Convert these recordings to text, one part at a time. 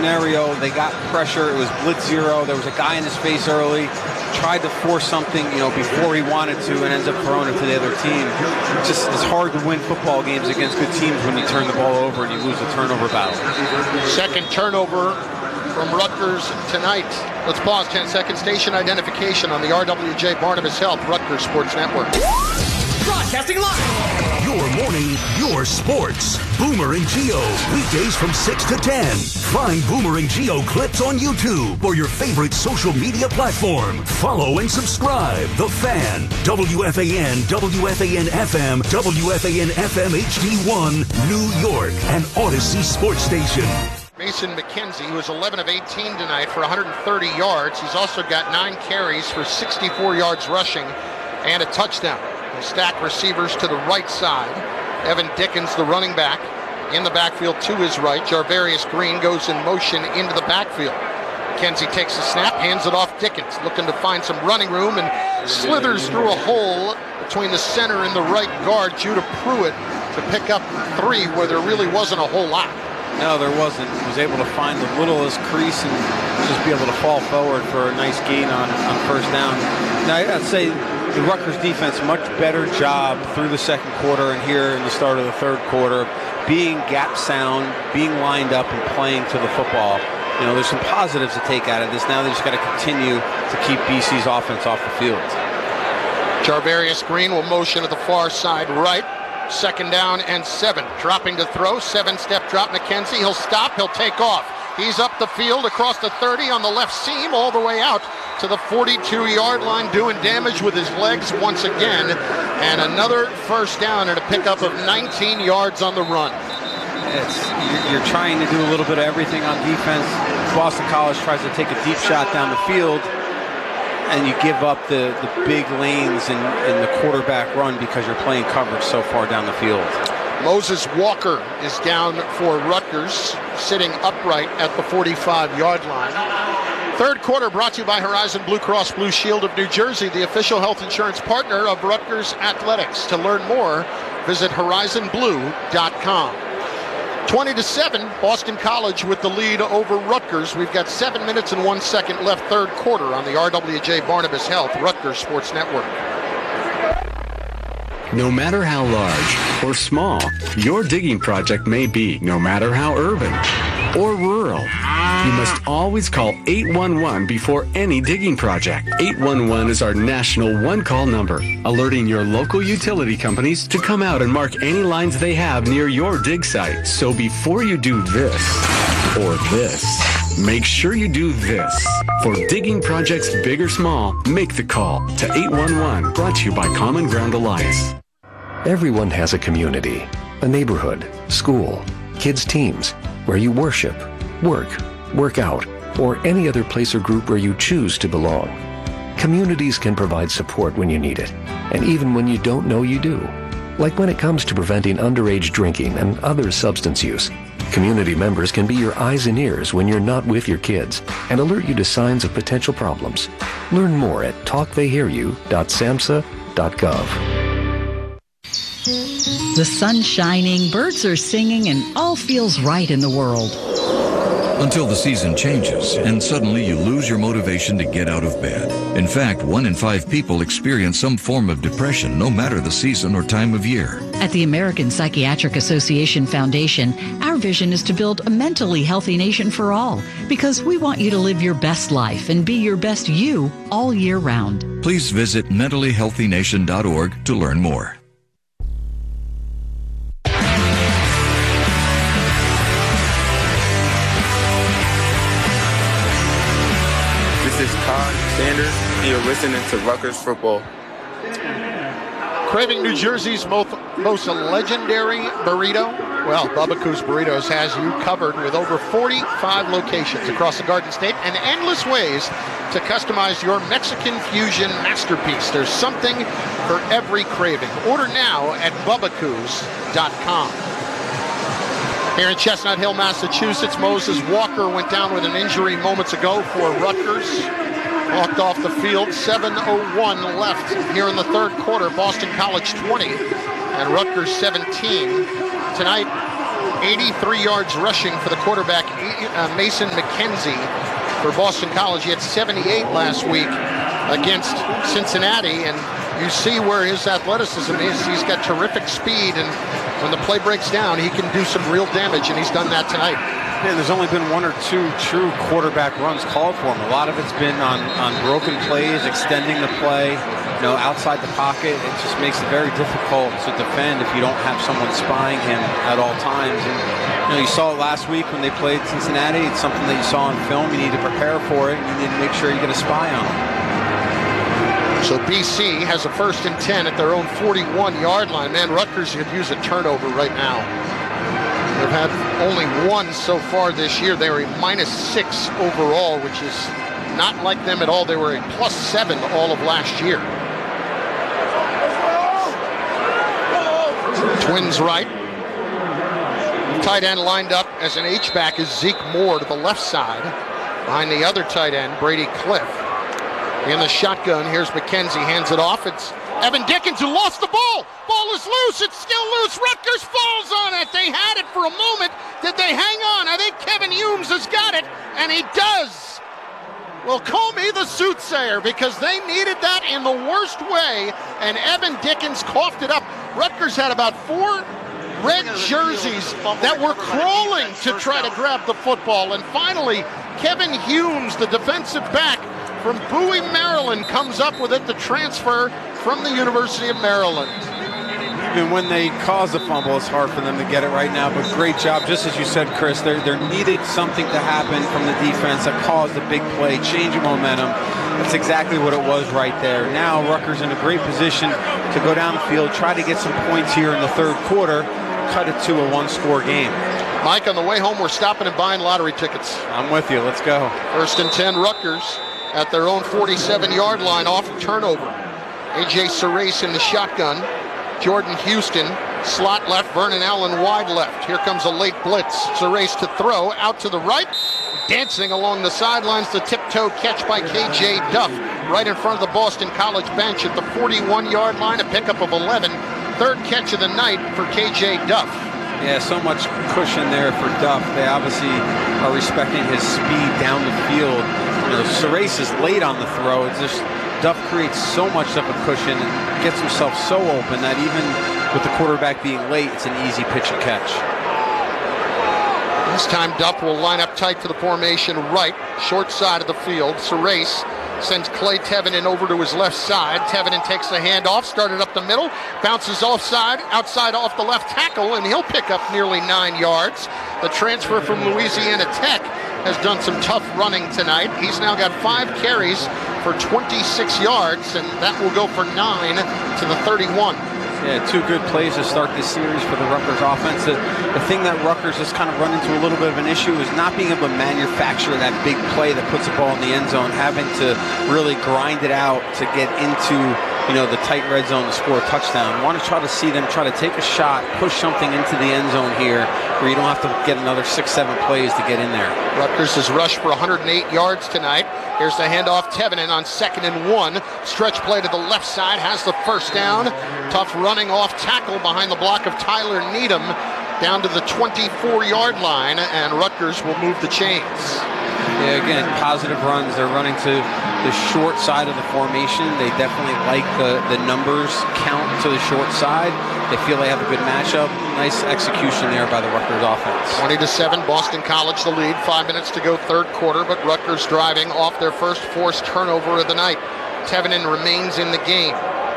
scenario. They got pressure. It was blitz zero. There was a guy in his face early. Tried to force something, before he wanted to, and ends up throwing it to the other team. It's hard to win football games against good teams when you turn the ball over and you lose the turnover battle. Second turnover from Rutgers tonight. Let's pause 10 seconds. Station identification on the RWJ Barnabas Health Rutgers Sports Network. Broadcasting live. Your morning, your sports. Boomer and Geo, weekdays from 6 to 10. Find Boomer and Geo clips on YouTube or your favorite social media platform. Follow and subscribe. The Fan, WFAN, WFAN FM, WFAN FM HD1, New York, and Odyssey Sports Station. Mason McKenzie, who was 11 of 18 tonight for 130 yards. He's also got 9 carries for 64 yards rushing and a touchdown. Stack receivers to the right side. Evan Dickens, the running back, in the backfield to his right. Jarvarius Green goes in motion into the backfield. McKenzie takes the snap, hands it off Dickens, looking to find some running room and slithers through a hole between the center and the right guard, Judah Pruitt, to pick up 3 where there really wasn't a whole lot. No, there wasn't. He was able to find the littlest crease and just be able to fall forward for a nice gain on first down. Now, I'd say the Rutgers defense, much better job through the second quarter and here in the start of the third quarter, being gap sound, being lined up and playing to the football. There's some positives to take out of this. Now they just got to continue to keep BC's offense off the field. Jarvarius Green will motion to the far side right. Second down and 7. Dropping to throw. 7-step drop. McKenzie. He'll stop. He'll take off. He's up the field across the 30 on the left seam all the way out to the 42-yard line, doing damage with his legs once again. And another first down and a pickup of 19 yards on the run. You're trying to do a little bit of everything on defense. Boston College tries to take a deep shot down the field, and you give up the big lanes in the quarterback run because you're playing coverage so far down the field. Moses Walker is down for Rutgers, sitting upright at the 45-yard line. Third quarter brought to you by Horizon Blue Cross Blue Shield of New Jersey, the official health insurance partner of Rutgers Athletics. To learn more, visit horizonblue.com. 20-7, Boston College with the lead over Rutgers. We've got 7 minutes and 1 second left, third quarter on the RWJ Barnabas Health Rutgers Sports Network. No matter how large or small your digging project may be, no matter how urban or rural, you must always call 811 before any digging project. 811 is our national one-call number, alerting your local utility companies to come out and mark any lines they have near your dig site. So before you do this or this, make sure you do this. For digging projects big or small, make the call to 811, brought to you by Common Ground Alliance. Everyone has a community, a neighborhood, school, kids' teams, where you worship, work out, or any other place or group where you choose to belong. Communities can provide support when you need it, and even when you don't know you do. Like when it comes to preventing underage drinking and other substance use. Community members can be your eyes and ears when you're not with your kids and alert you to signs of potential problems. Learn more at talktheyhearyou.samhsa.gov. The sun's shining, birds are singing, and all feels right in the world. Until the season changes, and suddenly you lose your motivation to get out of bed. In fact, 1 in 5 people experience some form of depression, no matter the season or time of year. At the American Psychiatric Association Foundation, our vision is to build a mentally healthy nation for all, because we want you to live your best life and be your best you all year round. Please visit mentallyhealthynation.org to learn more. This is Todd Sanders, and you're listening to Rutgers Football. Craving New Jersey's most legendary burrito? Well, Bubba Coos Burritos has you covered with over 45 locations across the Garden State and endless ways to customize your Mexican fusion masterpiece. There's something for every craving. Order now at BubbaCoos.com. Here in Chestnut Hill, Massachusetts, Moses Walker went down with an injury moments ago for Rutgers. Walked off the field, 7:01 left here in the third quarter. Boston College 20 and Rutgers 17. Tonight, 83 yards rushing for the quarterback, Mason McKenzie for Boston College. He had 78 last week against Cincinnati, and you see where his athleticism is. He's got terrific speed, and when the play breaks down, he can do some real damage, and he's done that tonight. Yeah, there's only been one or two true quarterback runs called for him. A lot of it's been on broken plays, extending the play, outside the pocket. It just makes it very difficult to defend if you don't have someone spying him at all times. And you saw it last week when they played Cincinnati. It's something that you saw on film. You need to prepare for it. You need to make sure you get a spy on him. So BC has a 1st and 10 at their own 41-yard line. Man, Rutgers could use a turnover right now. They've had only one so far this year. They are a -6 overall, which is not like them at all. They were a +7 all of last year. Twins right. Tight end lined up as an H-back is Zeke Moore to the left side. Behind the other tight end, Brady Cliff. In the shotgun, here's McKenzie, hands it off. It's Evan Dickens who lost the ball. Ball is loose. It's still loose. Rutgers falls on it. They had it for a moment. Did they hang on? I think Kevin Humes has got it, and he does. Well, call me the soothsayer, because they needed that in the worst way, and Evan Dickens coughed it up. Rutgers had about 4 red jerseys that were crawling to try to grab the football, and finally, Kevin Humes, the defensive back from Bowie, Maryland, comes up with it, the transfer from the University of Maryland. Even when they cause a fumble, it's hard for them to get it right now, but great job. Just as you said, Chris, there needed something to happen from the defense that caused a big play, change of momentum. That's exactly what it was right there. Now Rutgers in a great position to go down the field, try to get some points here in the 3rd quarter, cut it to a 1-score game. Mike, on the way home, we're stopping and buying lottery tickets. I'm with you. Let's go. 1st and 10, Rutgers at their own 47-yard line off turnover. A.J. Serace in the shotgun. Jordan Houston, slot left. Vernon Allen wide left. Here comes a late blitz. Serace to throw, out to the right. Dancing along the sidelines, the tiptoe catch by K.J. Duff. Right in front of the Boston College bench at the 41-yard line, a pickup of 11. 3rd catch of the night for K.J. Duff. Yeah, so much cushion there for Duff. They obviously are respecting his speed down the field. Serace is late on the throw. It's just Duff creates so much of a cushion and gets himself so open that even with the quarterback being late, it's an easy pitch and catch. This time Duff will line up tight to the formation right, short side of the field. Serace sends Clay Tevenen over to his left side. Tevenen takes the handoff, started up the middle, bounces outside off the left tackle, and he'll pick up nearly 9 yards. The transfer from Louisiana Tech has done some tough running tonight. He's now got 5 carries for 26 yards, and that will go for 9 to the 31. Yeah, 2 good plays to start this series for the Rutgers offense. The thing that Rutgers has kind of run into a little bit of an issue is not being able to manufacture that big play that puts the ball in the end zone, having to really grind it out to get into the tight red zone to score a touchdown. I want to try to see them try to take a shot, push something into the end zone here where you don't have to get another 6-7 plays to get in there. Rutgers has rushed for 108 yards tonight. Here's the handoff. Tevenen on 2nd and 1. Stretch play to the left side, has the 1st down. Tough running off tackle behind the block of Tyler Needham down to the 24-yard line, and Rutgers will move the chains. Yeah, again, positive runs. They're running to the short side of the formation. They definitely like the numbers count to the short side. They feel they have a good matchup. Nice execution there by the Rutgers offense. 20-7, Boston College the lead. 5 minutes to go, 3rd quarter, but Rutgers driving off their first forced turnover of the night. Tevenen remains in the game.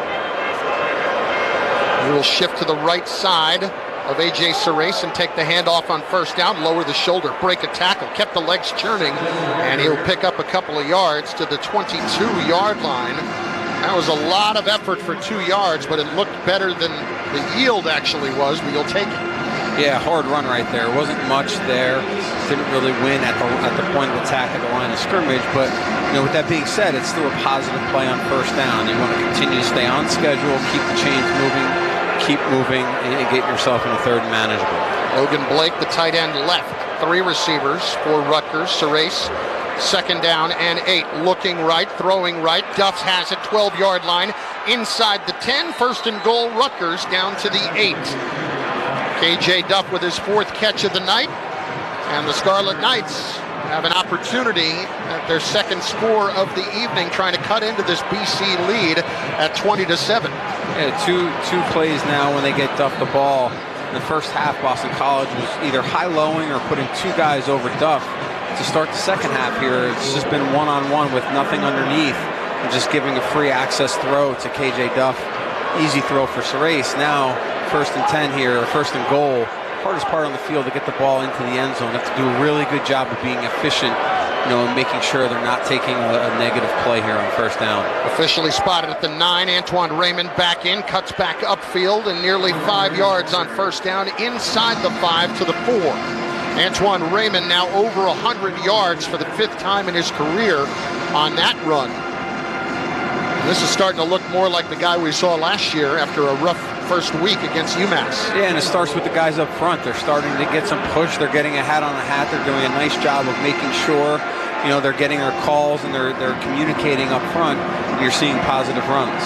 He will shift to the right side of A.J. Serace and take the handoff on 1st down, lower the shoulder, break a tackle, kept the legs churning, and he'll pick up a couple of yards to the 22-yard line. That was a lot of effort for 2 yards, but it looked better than the yield actually was, but you'll take it. Yeah, hard run right there. Wasn't much there. Didn't really win at the point of attack at the line of scrimmage, but with that being said, it's still a positive play on 1st down. You want to continue to stay on schedule, keep the chains moving, keep moving, and get yourself in a 3rd and manageable. Logan Blake, the tight end left. 3 receivers for Rutgers. Serace, 2nd down and 8. Looking right, throwing right. Duff has it, 12-yard line. Inside the 10, 1st and goal, Rutgers down to the 8. K.J. Duff with his 4th catch of the night. And the Scarlet Knights have an opportunity at their 2nd score of the evening, trying to cut into this BC lead at 20-7. Yeah, two plays now when they get Duff the ball. In the first half, Boston College was either high-lowing or putting 2 guys over Duff. To start the second half here, it's just been one-on-one with nothing underneath and just giving a free access throw to K.J. Duff. Easy throw for Surace. Now, 1st and 10 here, 1st and goal. Hardest part on the field to get the ball into the end zone. They have to do a really good job of being efficient, and making sure they're not taking a negative play here on 1st down. Officially spotted at the 9. Antoine Raymond back in, cuts back upfield, and nearly 5 yards on 1st down inside the 5 to the 4. Antoine Raymond now over 100 yards for the 5th time in his career on that run. And this is starting to look more like the guy we saw last year after a rough first week against UMass. Yeah, and it starts with the guys up front. They're starting to get some push. They're getting a hat on a hat. They're doing a nice job of making sure, they're getting their calls and they're communicating up front. You're seeing positive runs.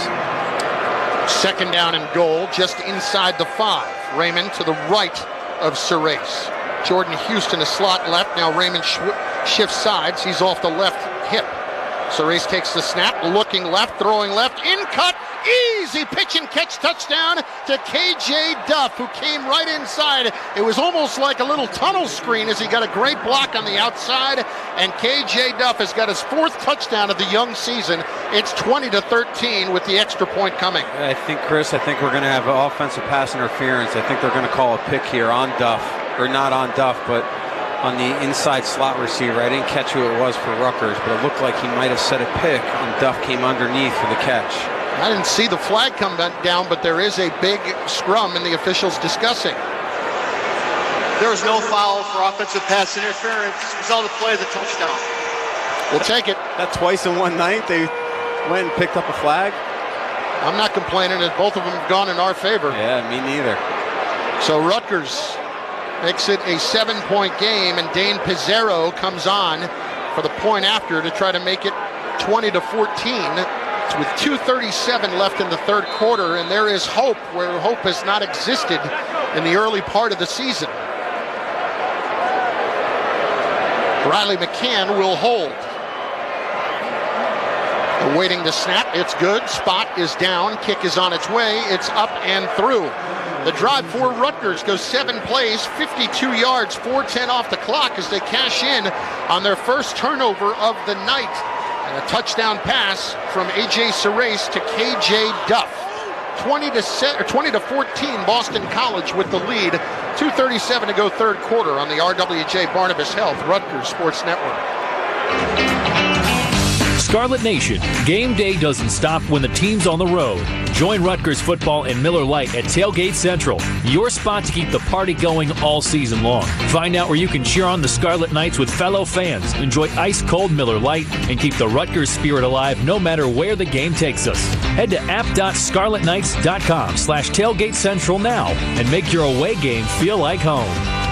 2nd down and goal, just inside the 5. Raymond to the right of Surace. Jordan Houston, a slot left. Now Raymond shifts sides. He's off the left hip. Surace takes the snap, looking left, throwing left, in cut, easy pitch and catch touchdown to K.J. Duff, who came right inside. It was almost like a little tunnel screen as he got a great block on the outside, and K.J. Duff has got his 4th touchdown of the young season. It's 20-13 with the extra point coming. I think we're going to have offensive pass interference. I think they're going to call a pick here on Duff, or not on Duff, but on the inside slot receiver. I didn't catch who it was for Rutgers, but it looked like he might have set a pick, and Duff came underneath for the catch. I didn't see the flag come down, but there is a big scrum, and the officials discussing. There was no foul for offensive pass interference. Result of the play is a touchdown. We'll take it. That twice in one night, they went and picked up a flag. I'm not complaining that both of them have gone in our favor. Yeah, me neither. So Rutgers makes it a 7-point game, and Dane Pizarro comes on for the point after to try to make it 20-14 with 2:37 left in the 3rd quarter, and there is hope where hope has not existed in the early part of the season. Riley McCann will hold. Awaiting the snap, it's good. Spot is down, kick is on its way, it's up and through. The drive for Rutgers goes 7 plays, 52 yards, 4:10 off the clock as they cash in on their 1st turnover of the night. And a touchdown pass from A.J. Surace to K.J. Duff. 20-14, Boston College with the lead. 2:37 to go 3rd quarter on the RWJ Barnabas Health Rutgers Sports Network. Scarlet Nation, game day doesn't stop when the team's on the road. Join Rutgers football and Miller Lite at Tailgate Central, your spot to keep the party going all season long. Find out where you can cheer on the Scarlet Knights with fellow fans, enjoy ice-cold Miller Lite, and keep the Rutgers spirit alive no matter where the game takes us. Head to app.scarletknights.com/Tailgate Central now and make your away game feel like home.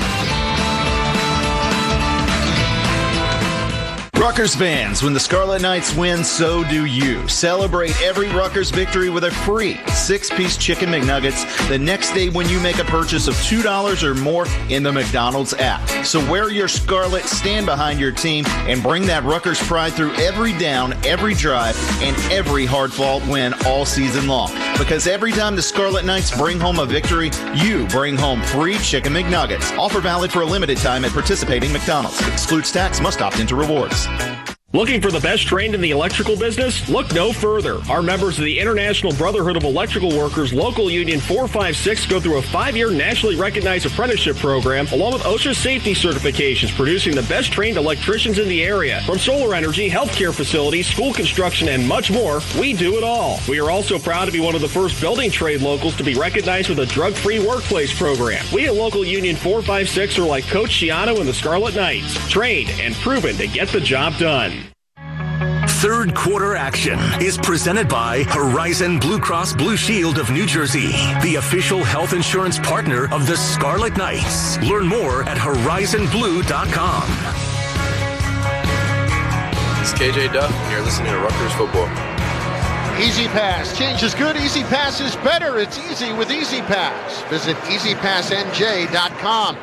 Rutgers fans, when the Scarlet Knights win, so do you. Celebrate every Rutgers victory with a free 6-piece Chicken McNuggets the next day when you make a purchase of $2 or more in the McDonald's app. So wear your Scarlet, stand behind your team, and bring that Rutgers pride through every down, every drive, and every hard-fought win all season long. Because every time the Scarlet Knights bring home a victory, you bring home free Chicken McNuggets. Offer valid for a limited time at participating McDonald's. Excludes tax, must opt into rewards. Looking for the best trained in the electrical business? Look no further. Our members of the International Brotherhood of Electrical Workers Local Union 456 go through a 5-year nationally recognized apprenticeship program along with OSHA safety certifications, producing the best trained electricians in the area. From solar energy, healthcare facilities, school construction, and much more, we do it all. We are also proud to be one of the first building trade locals to be recognized with a drug-free workplace program. We at Local Union 456 are like Coach Schiano and the Scarlet Knights, trained and proven to get the job done. Third quarter action is presented by Horizon Blue Cross Blue Shield of New Jersey, the official health insurance partner of the Scarlet Knights. Learn more at horizonblue.com. It's KJ Duff, and you're listening to Rutgers Football. Easy Pass. Change is good. Easy Pass is better. It's easy with Easy Pass. Visit EasyPassNJ.com.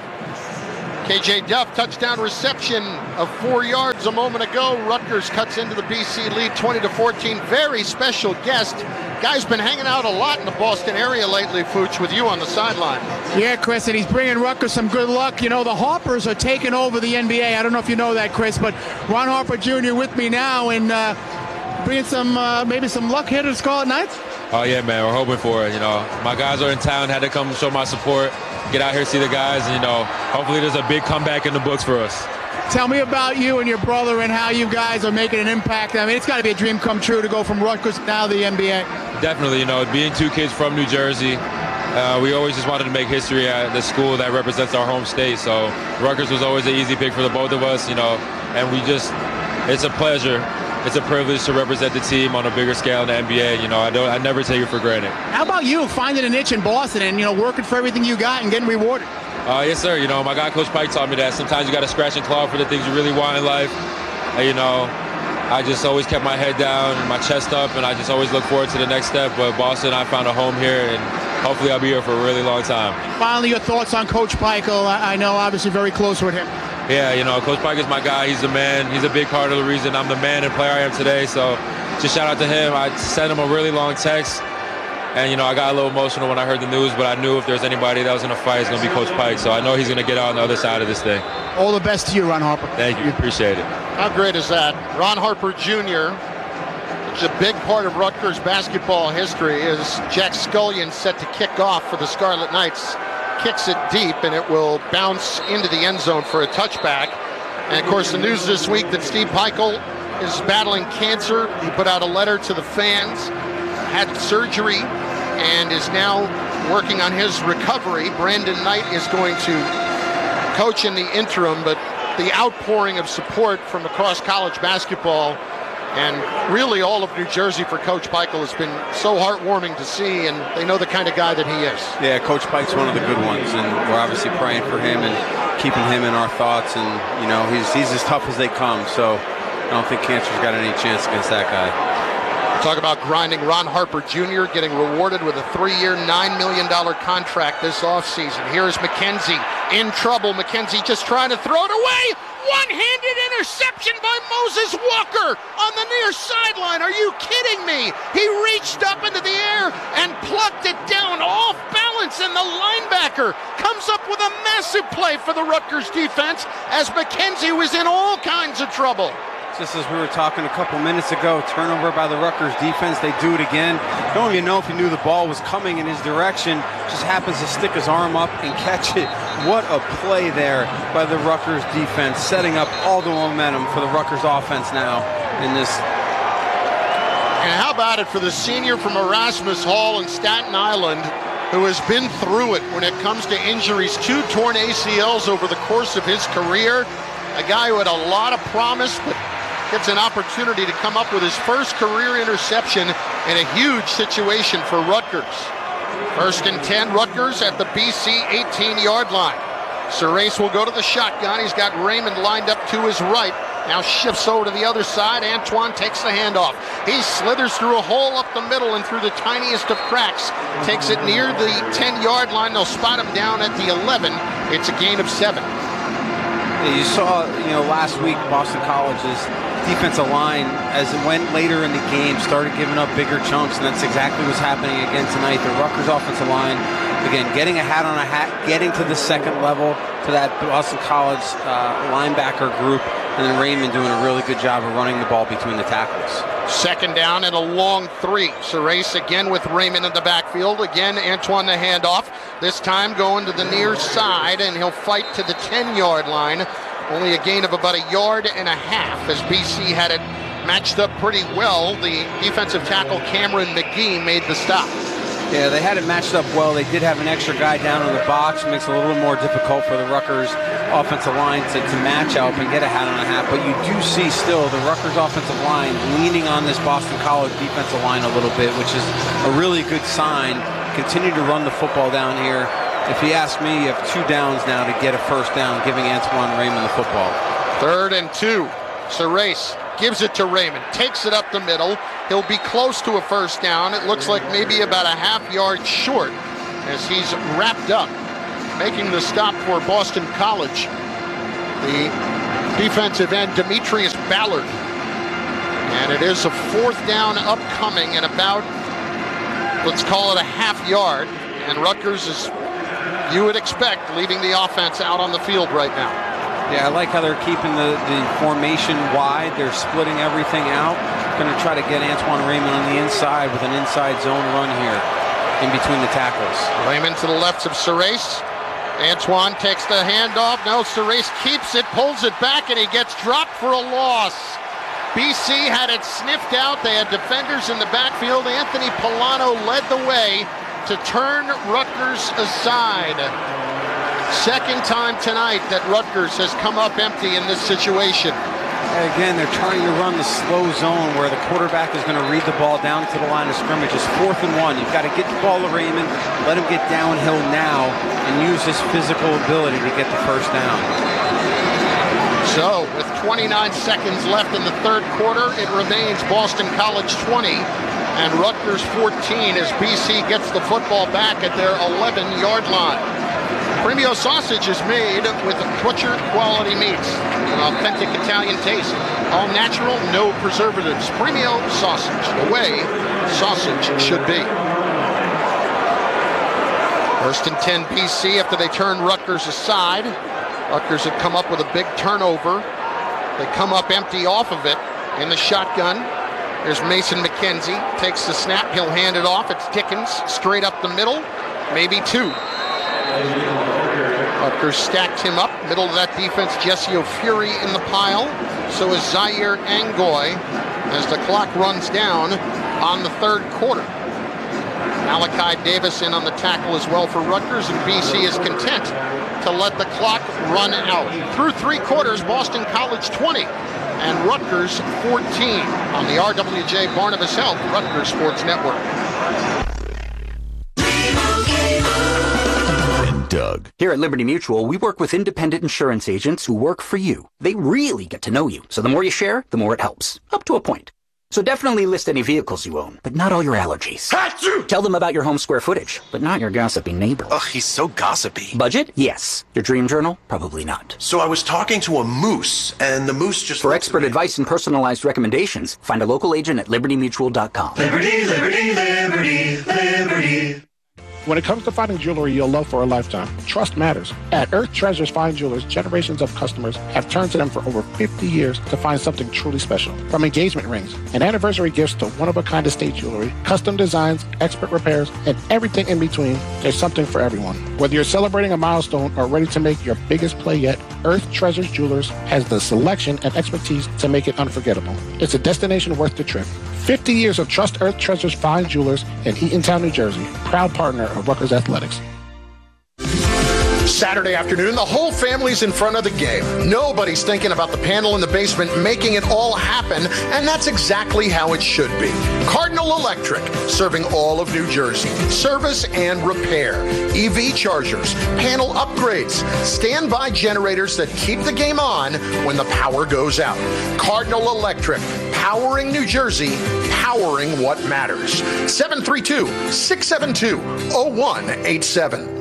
KJ Duff, touchdown reception of 4 yards a moment ago. Rutgers cuts into the BC lead 20-14. Very special guest. Guy's been hanging out a lot in the Boston area lately, Fooch, with you on the sideline. Yeah, Chris, and he's bringing Rutgers some good luck. You know, the Harpers are taking over the NBA. I don't know if you know that, Chris, but Ron Harper Jr. with me now and bringing some maybe some luck here to the Scarlet Knights. Oh, yeah, man, we're hoping for it. You know, my guys are in town, had to come show my support, get out here, see the guys, and, you know, hopefully there's a big comeback in the books for us. Tell me about you and your brother and how you guys are making an impact. I mean, it's got to be a dream come true to go from Rutgers now to the NBA. Definitely, you know, being 2 kids from New Jersey, we always just wanted to make history at the school that represents our home state. So Rutgers was always an easy pick for the both of us, you know, and it's a pleasure. It's a privilege to represent the team on a bigger scale in the NBA. You know, I never take it for granted. How about you finding a niche in Boston and, you know, working for everything you got and getting rewarded? Yes, sir. You know, my guy, Coach Pike, taught me that sometimes you got to scratch and claw for the things you really want in life. And, you know, I just always kept my head down and my chest up, and I just always look forward to the next step. But Boston, I found a home here, and hopefully I'll be here for a really long time. Finally, your thoughts on Coach Pike. I know, obviously, very close with him. Yeah, you know, Coach Pike is my guy. He's the man. He's a big part of the reason I'm the man and player I am today. So just shout out to him. I sent him a really long text. And, you know, I got a little emotional when I heard the news, but I knew if there's anybody that was going to fight, it's going to be Coach Pike. So I know he's going to get out on the other side of this thing. All the best to you, Ron Harper. Thank you. Appreciate it. How great is that? Ron Harper Jr., which is a big part of Rutgers basketball history, is Jack Scullion set to kick off for the Scarlet Knights. Kicks it deep, and it will bounce into the end zone for a touchback. And, of course, the news this week that Steve Pikiell is battling cancer. He put out a letter to the fans, had surgery, and is now working on his recovery. Brandon Knight is going to coach in the interim, but the outpouring of support from across college basketball and really all of New Jersey for Coach Pikiell has been so heartwarming to see, and they know the kind of guy that he is. Yeah, Coach Pike's one of the good ones, and we're obviously praying for him and keeping him in our thoughts. And, you know, he's as tough as they come, so I don't think cancer's got any chance against that guy. Talk about grinding. Ron Harper Jr. getting rewarded with a 3-year, $9 million contract this offseason. Here's McKenzie in trouble. McKenzie just trying to throw it away. One-handed interception by Moses Walker on the near sideline. Are you kidding me? He reached up into the air and plucked it down off balance, and the linebacker comes up with a massive play for the Rutgers defense as McKenzie was in all kinds of trouble. Just as we were talking a couple minutes ago, turnover by the Rutgers defense. They do it again. Don't even know if he knew the ball was coming in his direction. Just happens to stick his arm up and catch it. What a play there by the Rutgers defense, setting up all the momentum for the Rutgers offense now in this. And how about it for the senior from Erasmus Hall in Staten Island, who has been through it when it comes to injuries. 2 torn ACLs over the course of his career. A guy who had a lot of promise, but gets an opportunity to come up with his first career interception in a huge situation for Rutgers. 1st and 10, Rutgers at the BC 18-yard line. Surace will go to the shotgun. He's got Raymond lined up to his right. Now shifts over to the other side. Antoine takes the handoff. He slithers through a hole up the middle and through the tiniest of cracks. Takes it near the 10-yard line. They'll spot him down at the 11. It's a gain of 7. You saw, last week Boston College's defensive line, as it went later in the game, started giving up bigger chunks, and that's exactly what's happening again tonight. The Rutgers offensive line, again, getting a hat on a hat, getting to the second level to that Boston College linebacker group, and then Raymond doing a really good job of running the ball between the tackles. 2nd down and a long 3. Surace again with Raymond in the backfield. Again, Antoine the handoff. This time going to the near side, and he'll fight to the 10-yard line. Only a gain of about 1.5 yards as BC had it matched up pretty well. The defensive tackle Cameron McGee made the stop. Yeah, they had it matched up well. They did have an extra guy down in the box. Makes it a little more difficult for the Rutgers offensive line to match up and get a hat on a hat. But you do see still the Rutgers offensive line leaning on this Boston College defensive line a little bit, which is a really good sign. Continue to run the football down here. If you ask me, you have 2 downs now to get a 1st down, giving Antoine Raymond the football. 3rd and 2. It's a race. Gives it to Raymond. Takes it up the middle. He'll be close to a first down. It looks like maybe about a half yard short as he's wrapped up. Making the stop for Boston College, the defensive end, Demetrius Ballard. And it is a fourth down upcoming and about, let's call it a half yard. And Rutgers is, you would expect, leaving the offense out on the field right now. Yeah, I like how they're keeping the formation wide. They're splitting everything out. Going to try to get Antoine Raymond on the inside with an inside zone run here in between the tackles. Raymond to the left of Surace. Antoine takes the handoff. No, Surace keeps it, pulls it back, and he gets dropped for a loss. BC had it sniffed out. They had defenders in the backfield. Anthony Polano led the way to turn Rutgers aside. Second time tonight that Rutgers has come up empty in this situation. Again, they're trying to run the slow zone where the quarterback is going to read the ball down to the line of scrimmage. It's 4th and 1. You've got to get the ball to Raymond, let him get downhill now, and use his physical ability to get the first down. So, with 29 seconds left in the third quarter, it remains Boston College 20 and Rutgers 14 as BC gets the football back at their 11-yard line. Premio sausage is made with butcher quality meats, an authentic Italian taste. All natural, no preservatives. Premio sausage, the way sausage should be. First and 10 BC after they turn Rutgers aside. Rutgers had come up with a big turnover. They come up empty off of it in the shotgun. There's Mason McKenzie, takes the snap, he'll hand it off. It's Dickens, straight up the middle, maybe two. Rutgers stacked him up, middle of that defense, Jesse O'Fury in the pile. So is Zaire Angoy as the clock runs down on the third quarter. Malachi Davis in on the tackle as well for Rutgers, and BC is content to let the clock run out. Through three quarters, Boston College 20 and Rutgers 14 on the RWJ Barnabas Health Rutgers Sports Network. Doug. Here at Liberty Mutual, we work with independent insurance agents who work for you. They really get to know you, so the more you share, the more it helps, up to a point. So definitely list any vehicles you own, but not all your allergies. Achoo! Tell them about your home square footage, but not your gossipy neighbor. Ugh, he's so gossipy. Budget? Yes. Your dream journal? Probably not. So I was talking to a moose, and the moose just... For expert advice and personalized recommendations, find a local agent at libertymutual.com. Liberty, liberty, liberty, liberty. When it comes to finding jewelry you'll love for a lifetime, trust matters. At Earth Treasures Fine Jewelers, generations of customers have turned to them for over 50 years to find something truly special. From engagement rings and anniversary gifts to one-of-a-kind estate jewelry, custom designs, expert repairs, and everything in between, there's something for everyone. Whether you're celebrating a milestone or ready to make your biggest play yet, Earth Treasures Jewelers has the selection and expertise to make it unforgettable. It's a destination worth the trip. 50 years of Trust Earth Treasures Fine Jewelers in Eatontown, New Jersey. Proud partner of Rutgers Athletics. Saturday afternoon, the whole family's in front of the game. Nobody's thinking about the panel in the basement making it all happen, and that's exactly how it should be. Cardinal Electric, serving all of New Jersey. Service and repair, EV chargers, panel upgrades, standby generators that keep the game on when the power goes out. Cardinal Electric, powering New Jersey, powering what matters. 732-672-0187.